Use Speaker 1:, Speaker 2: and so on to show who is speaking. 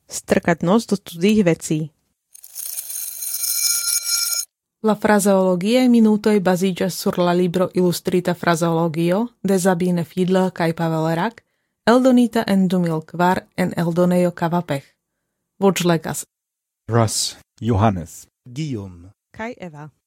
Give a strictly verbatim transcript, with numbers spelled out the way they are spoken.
Speaker 1: Strkať nos do cudzích vecí. La fraseologia minutoj baziĝas sur la libro Illustrita fraseologio de Sabine Fiedler kaj Pavel Rak, eldonita en du mil kvar en eldonejo Kavapech. Voĉlegas
Speaker 2: Ross, Johannes,
Speaker 3: Guillaume
Speaker 1: kaj Eva.